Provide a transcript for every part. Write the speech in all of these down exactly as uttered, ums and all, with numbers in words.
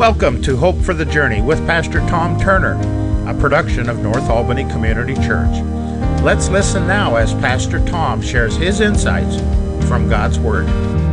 Welcome to Hope for the Journey with Pastor Tom Turner, a production of North Albany Community Church. Let's listen now as Pastor Tom shares his insights from God's Word.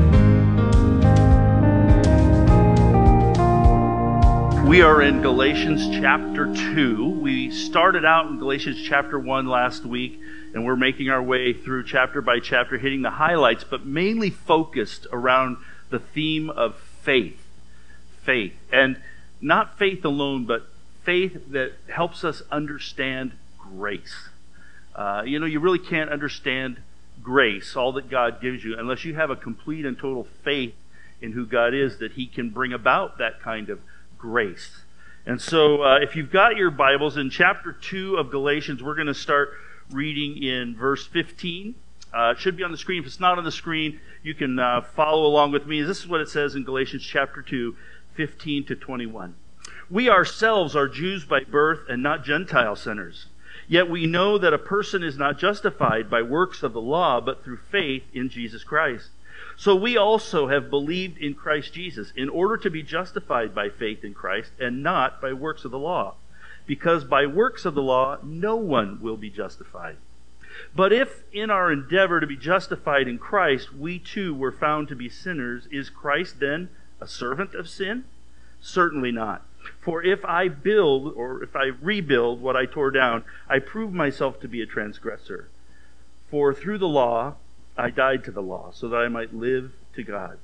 We are in Galatians chapter two. We started out in Galatians chapter one last week, and we're making our way through chapter by chapter, hitting the highlights, but mainly focused around the theme of faith. Faith. And not faith alone, but faith that helps us understand grace. Uh, you know, you really can't understand grace, all that God gives you, unless you have a complete and total faith in who God is, that He can bring about that kind of grace. And so uh, if you've got your Bibles, in chapter two of Galatians, we're going to start reading in verse fifteen. Uh, it should be on the screen. If it's not on the screen, you can uh, follow along with me. This is what it says in Galatians chapter two, fifteen to twenty-one. We ourselves are Jews by birth and not Gentile sinners. Yet we know that a person is not justified by works of the law, but through faith in Jesus Christ. So we also have believed in Christ Jesus, in order to be justified by faith in Christ, and not by works of the law. Because by works of the law, no one will be justified. But if in our endeavor to be justified in Christ, we too were found to be sinners, is Christ then a servant of sin? Certainly not. For if I build, or if I rebuild what I tore down, I prove myself to be a transgressor. For through the law, I died to the law, so that I might live to God.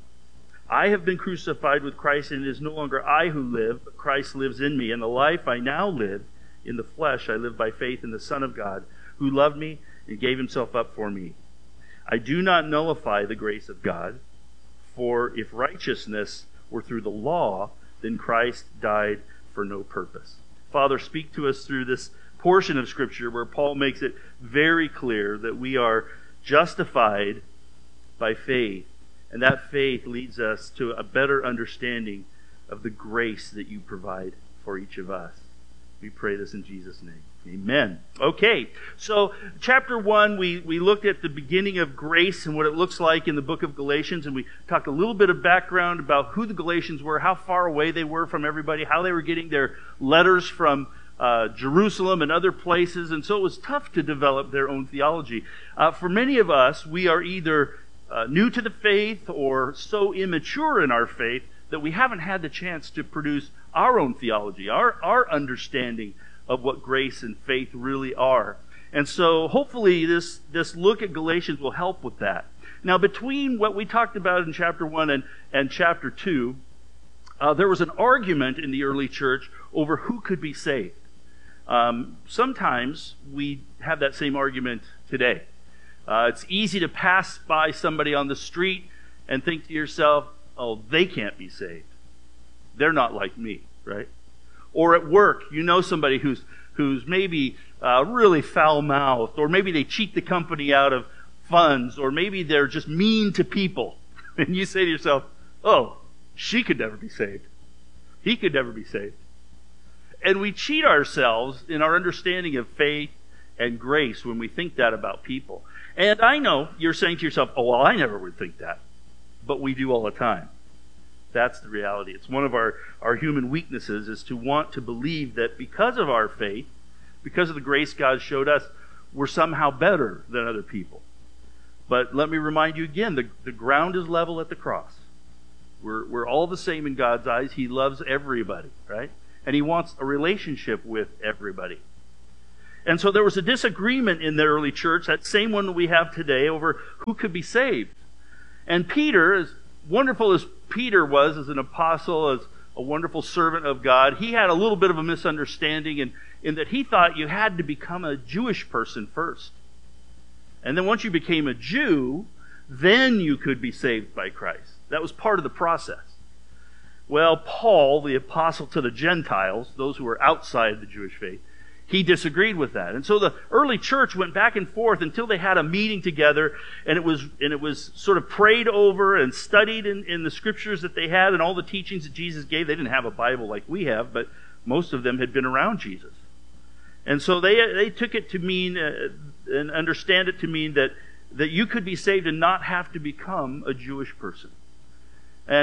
I have been crucified with Christ, and it is no longer I who live, but Christ lives in me. And the life I now live in the flesh, I live by faith in the Son of God, who loved me and gave Himself up for me. I do not nullify the grace of God, for if righteousness were through the law, then Christ died for no purpose. Father, speak to us through this portion of Scripture where Paul makes it very clear that we are justified by faith, and that faith leads us to a better understanding of the grace that you provide for each of us. We pray this in Jesus' name. Amen. Okay, so chapter one, we, we looked at the beginning of grace and what it looks like in the book of Galatians, and we talked a little bit of background about who the Galatians were, how far away they were from everybody, how they were getting their letters from uh, Jerusalem and other places, and so it was tough to develop their own theology. Uh, for many of us, we are either uh, new to the faith or so immature in our faith that we haven't had the chance to produce our own theology, our, our understanding of what grace and faith really are. And so hopefully this, this look at Galatians will help with that. Now, between what we talked about in chapter one and, and chapter two, uh, there was an argument in the early church over who could be saved. Um, sometimes we have that same argument today. Uh, it's easy to pass by somebody on the street and think to yourself, oh, they can't be saved. They're not like me, right? Or at work, you know somebody who's who's maybe uh, really foul-mouthed, or maybe they cheat the company out of funds, or maybe they're just mean to people. And you say to yourself, oh, she could never be saved. He could never be saved. And we cheat ourselves in our understanding of faith and grace when we think that about people. And I know you're saying to yourself, oh, well, I never would think that. But we do all the time. That's the reality. It's one of our, our human weaknesses, is to want to believe that because of our faith, because of the grace God showed us, we're somehow better than other people. But let me remind you again, the, the ground is level at the cross. We're, we're all the same in God's eyes. He loves everybody, right? And He wants a relationship with everybody. And so there was a disagreement in the early church, that same one that we have today, over who could be saved. And Peter, as wonderful as Peter was as an apostle, as a wonderful servant of God, he had a little bit of a misunderstanding in, in that he thought you had to become a Jewish person first. And then once you became a Jew, then you could be saved by Christ. That was part of the process. Well, Paul, the apostle to the Gentiles, those who were outside the Jewish faith, he disagreed with that. And so the early church went back and forth until they had a meeting together, and it was and it was sort of prayed over and studied in, in the scriptures that they had and all the teachings that Jesus gave. They didn't have a Bible like we have, but most of them had been around Jesus. And so they they took it to mean, uh, and understand it to mean that, that you could be saved and not have to become a Jewish person. And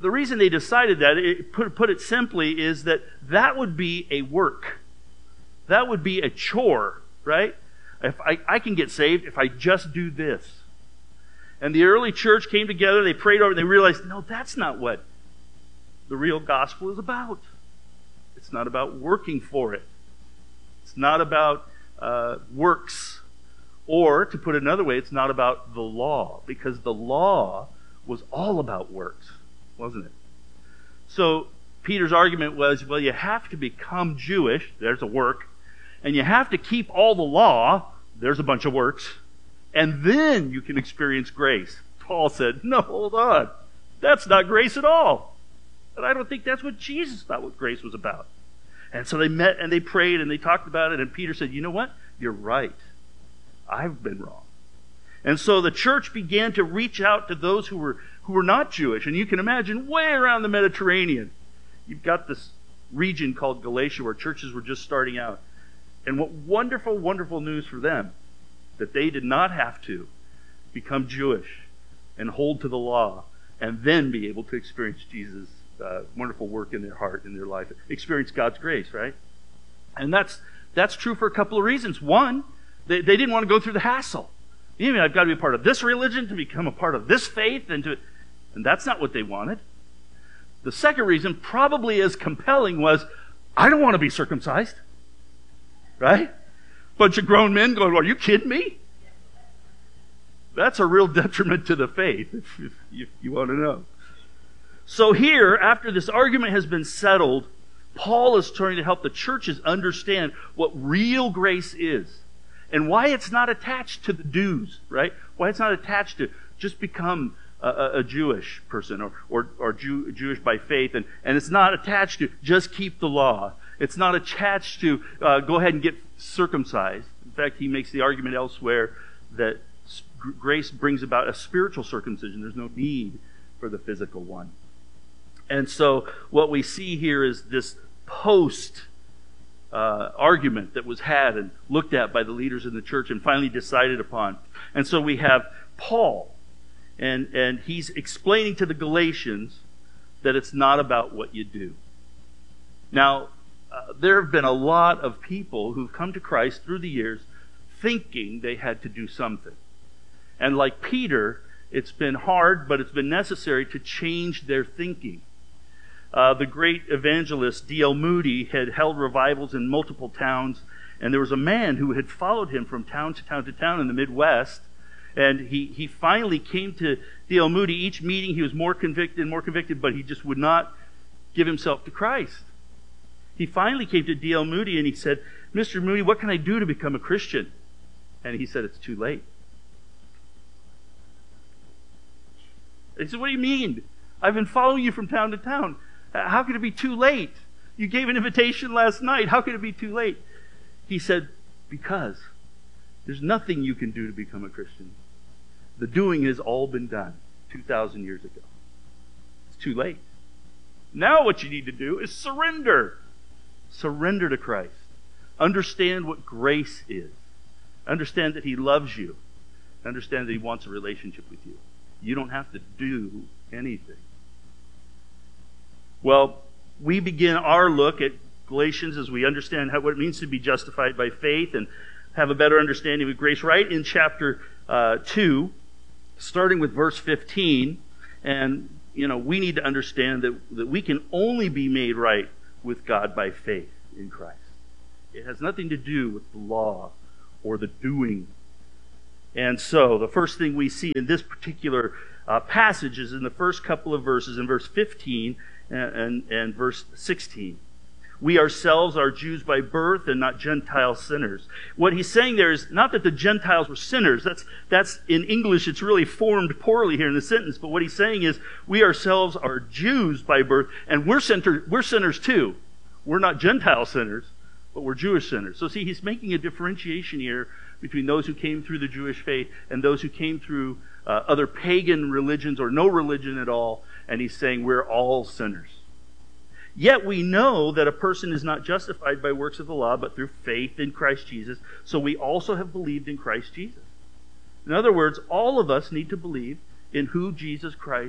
the reason they decided that, it, put, put it simply, is that that would be a work. That would be a chore, right? If I, I can get saved if I just do this. And the early church came together, they prayed over it, and they realized, no, that's not what the real gospel is about. It's not about working for it. It's not about uh, works. Or, to put it another way, it's not about the law, because the law was all about works, wasn't it? So, Peter's argument was, well, you have to become Jewish, there's a work, and you have to keep all the law, there's a bunch of works, and then you can experience grace. Paul said, no, hold on. That's not grace at all. And I don't think that's what Jesus thought what grace was about. And so they met and they prayed and they talked about it, and Peter said, you know what? You're right. I've been wrong. And so the church began to reach out to those who were who were not Jewish. And you can imagine way around the Mediterranean, you've got this region called Galatia where churches were just starting out. And what wonderful, wonderful news for them, that they did not have to become Jewish and hold to the law and then be able to experience Jesus' uh, wonderful work in their heart, in their life, experience God's grace, right? And that's that's true for a couple of reasons. One, they, they didn't want to go through the hassle. You mean I've got to be a part of this religion to become a part of this faith, and to, and that's not what they wanted. The second reason, probably as compelling, was I don't want to be circumcised. Right? Bunch of grown men going, are you kidding me? That's a real detriment to the faith, if, if, if you want to know. So here, after this argument has been settled, Paul is trying to help the churches understand what real grace is and why it's not attached to the dues, right? Why it's not attached to just become a, a Jewish person or, or, or Jew, Jewish by faith, and, and it's not attached to just keep the law. It's not attached to uh, go ahead and get circumcised. In fact, he makes the argument elsewhere that grace brings about a spiritual circumcision. There's no need for the physical one. And so what we see here is this post uh, argument that was had and looked at by the leaders in the church and finally decided upon. And so we have Paul, and, and he's explaining to the Galatians that it's not about what you do. Now, Uh, there have been a lot of people who've come to Christ through the years thinking they had to do something. And like Peter, it's been hard, but it's been necessary to change their thinking. Uh, the great evangelist D L Moody had held revivals in multiple towns, and there was a man who had followed him from town to town to town in the Midwest. And he, he finally came to D L Moody. Each meeting he was more convicted and more convicted, but he just would not give himself to Christ. He finally came to D L Moody and he said, Mister Moody, what can I do to become a Christian? And he said, it's too late. He said, what do you mean? I've been following you from town to town. How could it be too late? You gave an invitation last night. How could it be too late? He said, because there's nothing you can do to become a Christian. The doing has all been done two thousand years ago. It's too late. Now what you need to do is surrender. Surrender to Christ. Understand what grace is. Understand that He loves you. Understand that He wants a relationship with you. You don't have to do anything. Well, we begin our look at Galatians as we understand how, what it means to be justified by faith and have a better understanding of grace right in chapter uh, two, starting with verse fifteen. And, you know, we need to understand that, that we can only be made right with God by faith in Christ. It has nothing to do with the law or the doing. And so the first thing we see in this particular uh, passage is in the first couple of verses, in verse fifteen and, and, and verse sixteen. We ourselves are Jews by birth and not Gentile sinners. What he's saying there is not that the Gentiles were sinners. That's, that's in English, it's really formed poorly here in the sentence. But what he's saying is we ourselves are Jews by birth, and we're, center, we're sinners too. We're not Gentile sinners, but we're Jewish sinners. So see, he's making a differentiation here between those who came through the Jewish faith and those who came through uh, other pagan religions or no religion at all. And he's saying we're all sinners. Yet we know that a person is not justified by works of the law, but through faith in Christ Jesus. So we also have believed in Christ Jesus. In other words, all of us need to believe in who Jesus Christ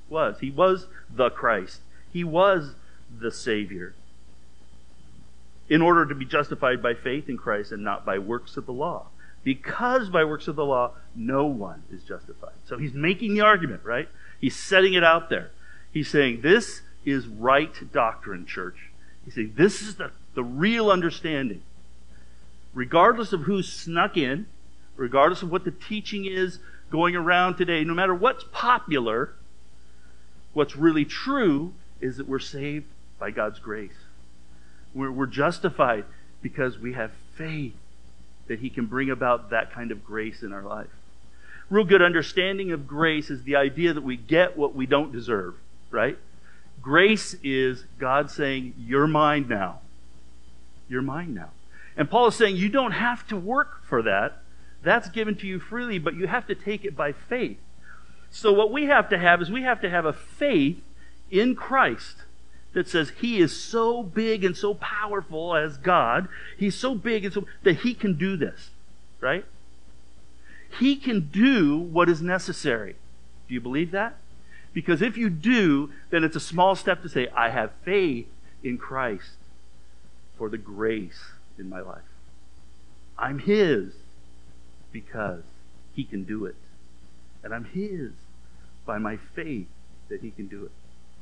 was. He was the Christ. He was the Savior. In order to be justified by faith in Christ and not by works of the law. Because by works of the law, no one is justified. So he's making the argument, right? He's setting it out there. He's saying, this is right doctrine, church. He's saying, this is the, the real understanding. Regardless of who's snuck in, regardless of what the teaching is going around today, no matter what's popular, what's really true is that we're saved by God's grace. We're, we're justified because we have faith that He can bring about that kind of grace in our life. Real good understanding of grace is the idea that we get what we don't deserve, right? Grace is God saying, you're mine now. You're mine now. And Paul is saying, you don't have to work for that. That's given to you freely, but you have to take it by faith. So what we have to have is we have to have a faith in Christ that says He is so big and so powerful as God. He's so big and so that He can do this, right? He can do what is necessary. Do you believe that? Because if you do, then it's a small step to say, I have faith in Christ for the grace in my life. I'm His because He can do it. And I'm His by my faith that He can do it.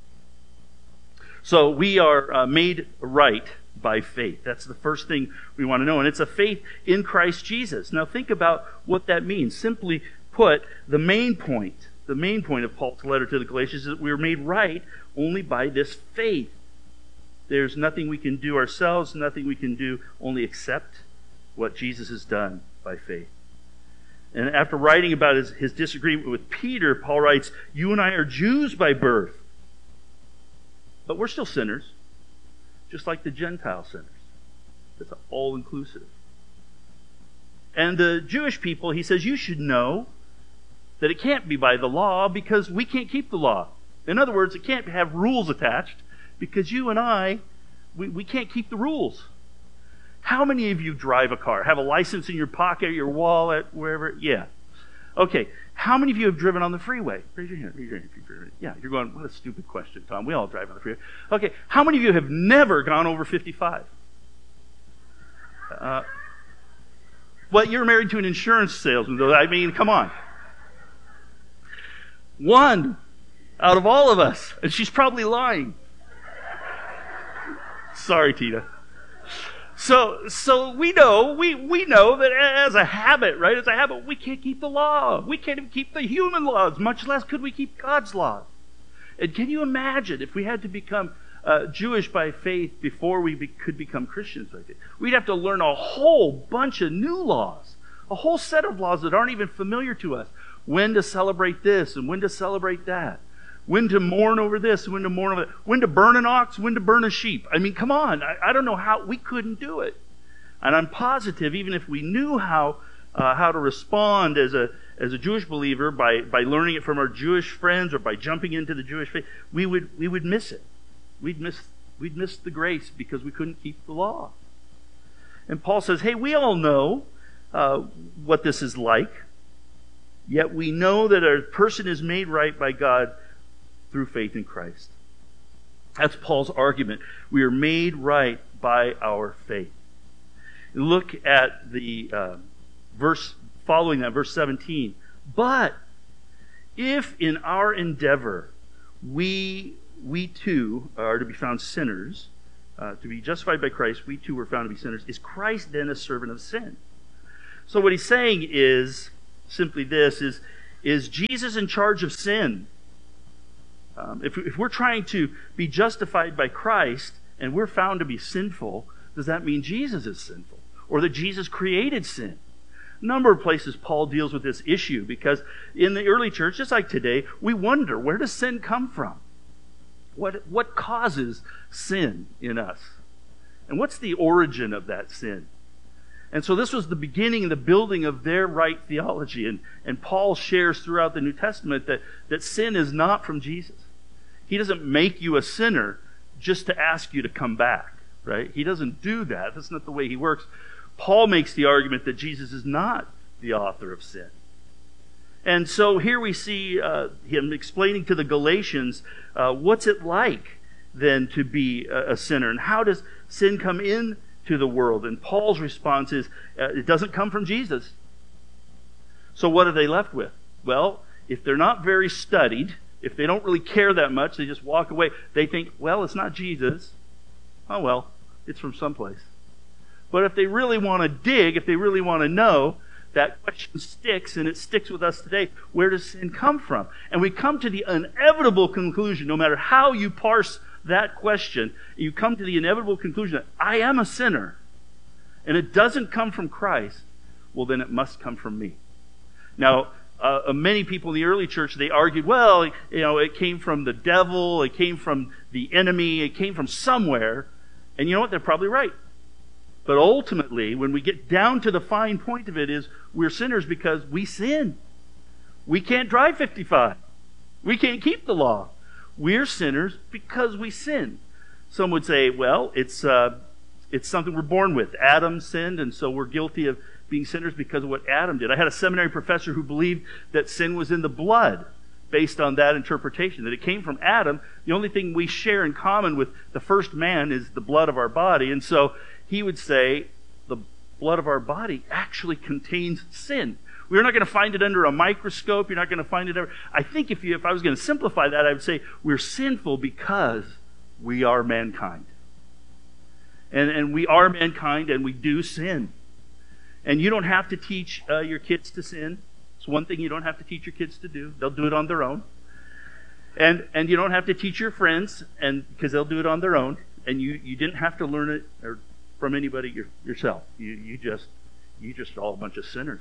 So we are uh, made right by faith. That's the first thing we want to know. And it's a faith in Christ Jesus. Now think about what that means. Simply put, the main point, the main point of Paul's letter to the Galatians is that we are made right only by this faith. There's nothing we can do ourselves, nothing we can do, only accept what Jesus has done by faith. And after writing about his, his disagreement with Peter, Paul writes, you and I are Jews by birth, but we're still sinners, just like the Gentile sinners. That's all-inclusive. And the Jewish people, he says, you should know that it can't be by the law because we can't keep the law. In other words, it can't have rules attached because you and I, we, we can't keep the rules. How many of you drive a car? Have a license in your pocket, your wallet, wherever? Yeah. Okay. How many of you have driven on the freeway? Raise your hand. Raise your hand if you've driven. Yeah, you're going, what a stupid question, Tom. We all drive on the freeway. Okay. How many of you have never gone over fifty-five? Uh, well, you're married to an insurance salesman, though. I mean, come on. One out of all of us. And she's probably lying. Sorry, Tina. So, so we know, we, we know that as a habit, right? As a habit, we can't keep the law. We can't even keep the human laws, much less could we keep God's laws. And can you imagine if we had to become uh, Jewish by faith before we be, could become Christians by faith? We'd have to learn a whole bunch of new laws, a whole set of laws that aren't even familiar to us. When to celebrate this and when to celebrate that. When to mourn over this and when to mourn over that. When to burn an ox, when to burn a sheep. I mean, come on. I, I don't know how. We couldn't do it. And I'm positive, even if we knew how uh, how to respond as a as a Jewish believer by, by learning it from our Jewish friends or by jumping into the Jewish faith, we would we would miss it. We'd miss we'd miss the grace because we couldn't keep the law. And Paul says, hey, we all know uh, what this is like. Yet we know that a person is made right by God through faith in Christ. That's Paul's argument. We are made right by our faith. Look at the uh, verse following that, verse seventeen. But if in our endeavor we we too are to be found sinners, uh, to be justified by Christ, we too were found to be sinners. Is Christ then a servant of sin? So what he's saying is simply this: is is Jesus in charge of sin? Um, if, if we're trying to be justified by Christ and we're found to be sinful, does that mean Jesus is sinful? Or that Jesus created sin? A number of places Paul deals with this issue because in the early church, just like today, we wonder, where does sin come from? What, what causes sin in us? And what's the origin of that sin? And so this was the beginning and the building of their right theology. And, and Paul shares throughout the New Testament that, that sin is not from Jesus. He doesn't make you a sinner just to ask you to come back, right? He doesn't do that. That's not the way he works. Paul makes the argument that Jesus is not the author of sin. And so here we see uh, him explaining to the Galatians, uh, what's it like then to be a, a sinner? And how does sin come into the world? And Paul's response is, uh, it doesn't come from Jesus. So what are they left with? Well, if they're not very studied, if they don't really care that much, they just walk away. They think, well, it's not Jesus. Oh, well, it's from someplace. But if they really want to dig, if they really want to know, that question sticks, and it sticks with us today. Where does sin come from? And we come to the inevitable conclusion, no matter how you parse that question, you come to the inevitable conclusion that I am a sinner, and it doesn't come from Christ. Well, then it must come from me. Now, uh, many people in the early church, they argued, well, you know, it came from the devil, it came from the enemy, it came from somewhere. And you know what? They're probably right. But ultimately, when we get down to the fine point of it, is we're sinners because we sin. We can't drive fifty-five. We can't keep the law. We're sinners because we sin. Some would say, well, it's uh, it's something we're born with. Adam sinned, and so we're guilty of being sinners because of what Adam did. I had a seminary professor who believed that sin was in the blood, based on that interpretation, that it came from Adam. The only thing we share in common with the first man is the blood of our body. And so he would say the blood of our body actually contains sin. We're not going to find it under a microscope. You're not going to find it ever. I think if you, if I was going to simplify that, I would say we're sinful because we are mankind. And, and we are mankind, and we do sin. And you don't have to teach uh, your kids to sin. It's one thing you don't have to teach your kids to do. They'll do it on their own. And and you don't have to teach your friends, and because they'll do it on their own. And you, you didn't have to learn it or from anybody your, yourself. You you just you just all a bunch of sinners.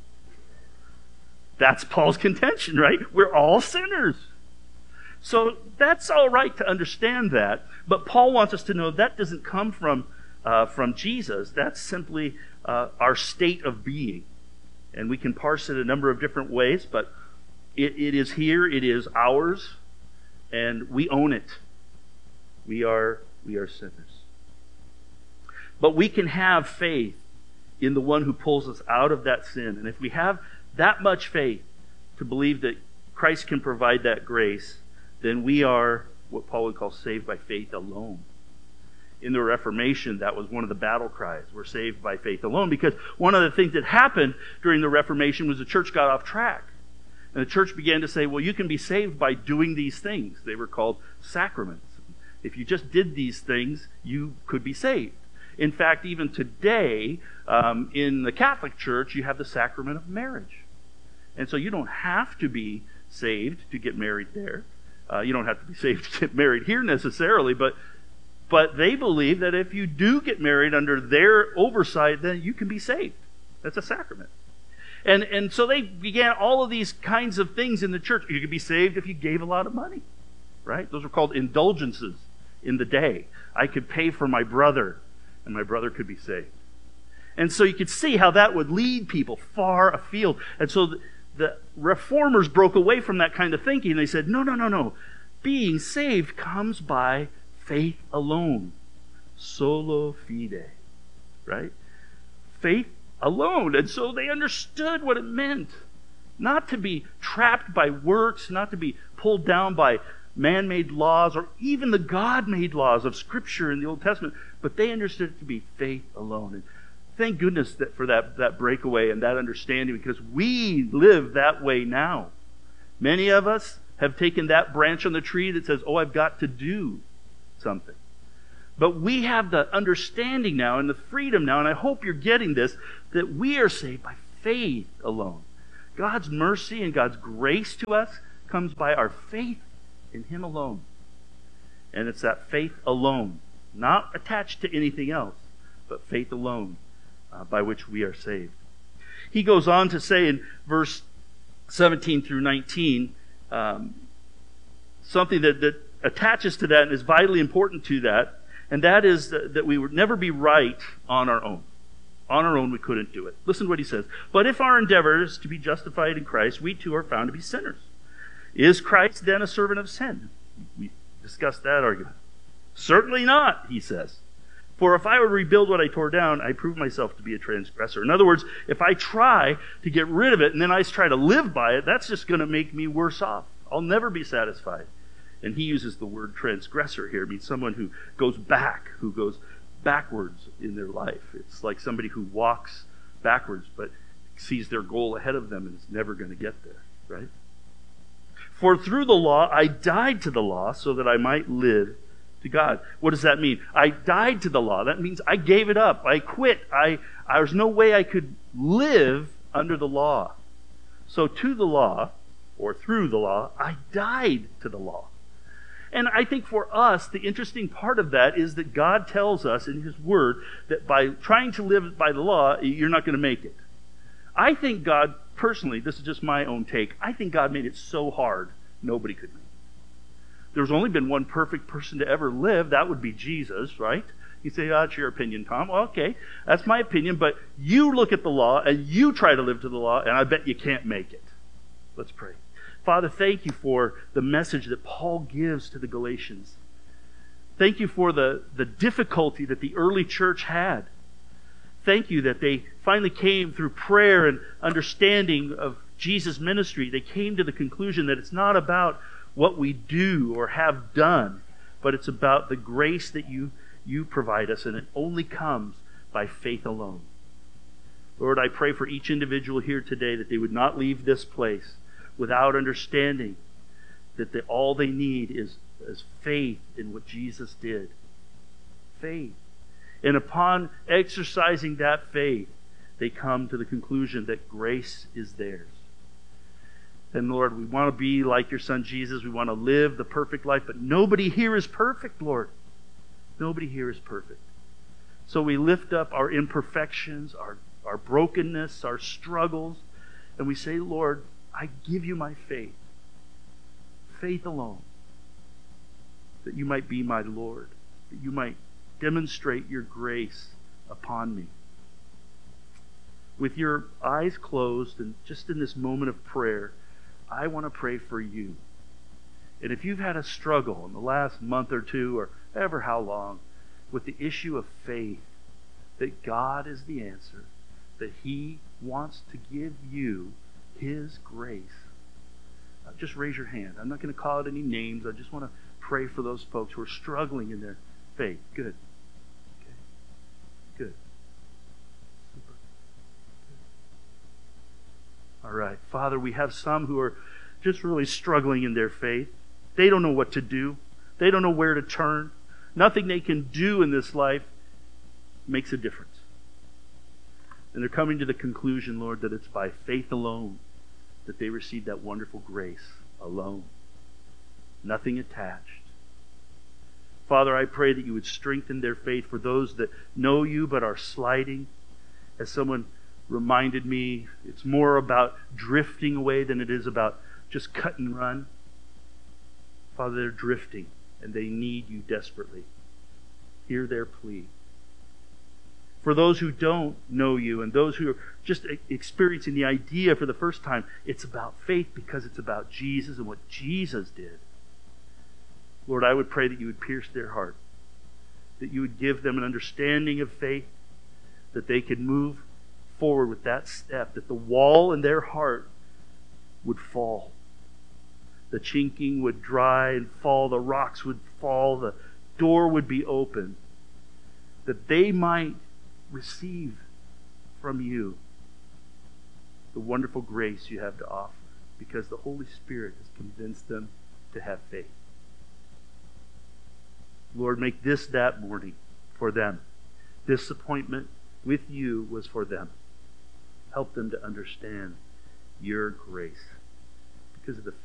That's Paul's contention, right? We're all sinners. So that's all right to understand that. But Paul wants us to know that doesn't come from uh, from Jesus. That's simply uh, our state of being. And we can parse it a number of different ways, but it, it is here, it is ours, and we own it. We are, we are sinners. But we can have faith in the one who pulls us out of that sin. And if we have that much faith to believe that Christ can provide that grace, then we are what Paul would call saved by faith alone. In the Reformation, that was one of the battle cries. We're saved by faith alone. Because one of the things that happened during the Reformation was the church got off track. And the church began to say, well, you can be saved by doing these things. They were called sacraments. If you just did these things, you could be saved. In fact, even today, um, in the Catholic Church, you have the sacrament of marriage. And so you don't have to be saved to get married there. Uh, you don't have to be saved to get married here necessarily, but But they believe that if you do get married under their oversight, then you can be saved. That's a sacrament. And and so they began all of these kinds of things in the church. You could be saved if you gave a lot of money, right? Those were called indulgences in the day. I could pay for my brother, and my brother could be saved. And so you could see how that would lead people far afield. And so the, the reformers broke away from that kind of thinking. They said, no, no, no, no. Being saved comes by faith alone. Solo fide. Right? Faith alone. And so they understood what it meant. Not to be trapped by works, not to be pulled down by man-made laws or even the God-made laws of Scripture in the Old Testament, but they understood it to be faith alone. And thank goodness that for that, that breakaway and that understanding, because we live that way now. Many of us have taken that branch on the tree that says, oh, I've got to do something. But we have the understanding now and the freedom now, and I hope you're getting this, that we are saved by faith alone. God's mercy and God's grace to us comes by our faith in Him alone. And it's that faith alone, not attached to anything else, but faith alone uh, by which we are saved. He goes on to say in verse seventeen through nineteen, um, something that, that attaches to that and is vitally important to that, and that is that, that we would never be right on our own. On our own, we couldn't do it. Listen to what he says. But if our endeavor is to be justified in Christ, we too are found to be sinners. Is Christ then a servant of sin? We discussed that argument. Certainly not, he says. For if I would rebuild what I tore down, I prove myself to be a transgressor. In other words, if I try to get rid of it and then I try to live by it, that's just going to make me worse off. I'll never be satisfied. And he uses the word transgressor here. It means someone who goes back, who goes backwards in their life. It's like somebody who walks backwards but sees their goal ahead of them and is never going to get there, right? For through the law I died to the law so that I might live to God. What does that mean? I died to the law. That means I gave it up. I quit. I, I there's no way I could live under the law. So to the law, or through the law, I died to the law. And I think for us, the interesting part of that is that God tells us in His Word that by trying to live by the law, you're not going to make it. I think God, personally, this is just my own take, I think God made it so hard, nobody could make it. There's only been one perfect person to ever live. That would be Jesus, right? You say, oh, that's your opinion, Tom. Well, okay, that's my opinion, but you look at the law and you try to live to the law, and I bet you can't make it. Let's pray. Father, thank you for the message that Paul gives to the Galatians. Thank you for the, the difficulty that the early church had. Thank you that they finally came through prayer and understanding of Jesus' ministry. They came to the conclusion that it's not about what we do or have done, but it's about the grace that you, you provide us, and it only comes by faith alone. Lord, I pray for each individual here today that they would not leave this place without understanding that they, all they need is, is faith in what Jesus did. Faith. And upon exercising that faith, they come to the conclusion that grace is theirs. And Lord, we want to be like your Son Jesus. We want to live the perfect life, but nobody here is perfect, Lord. Nobody here is perfect. So we lift up our imperfections, our, our brokenness, our struggles, and we say, Lord, I give you my faith. Faith alone. That you might be my Lord. That you might demonstrate your grace upon me. With your eyes closed and just in this moment of prayer, I want to pray for you. And if you've had a struggle in the last month or two or ever how long with the issue of faith, that God is the answer, that He wants to give you His grace. Uh, just raise your hand. I'm not going to call out any names. I just want to pray for those folks who are struggling in their faith. Good. Okay. Good. Super. Good. All right. Father, we have some who are just really struggling in their faith. They don't know what to do. They don't know where to turn. Nothing they can do in this life makes a difference. And they're coming to the conclusion, Lord, that it's by faith alone that they receive that wonderful grace alone. Nothing attached. Father, I pray that you would strengthen their faith for those that know you but are sliding. As someone reminded me, it's more about drifting away than it is about just cut and run. Father, they're drifting and they need you desperately. Hear their plea. For those who don't know you and those who are just experiencing the idea for the first time, it's about faith because it's about Jesus and what Jesus did. Lord, I would pray that you would pierce their heart, that you would give them an understanding of faith, that they could move forward with that step, that the wall in their heart would fall. The chinking would dry and fall, the rocks would fall, the door would be open, that they might receive from you the wonderful grace you have to offer, because the Holy Spirit has convinced them to have faith. Lord, make this that morning for them. This appointment with you was for them. Help them to understand your grace because of the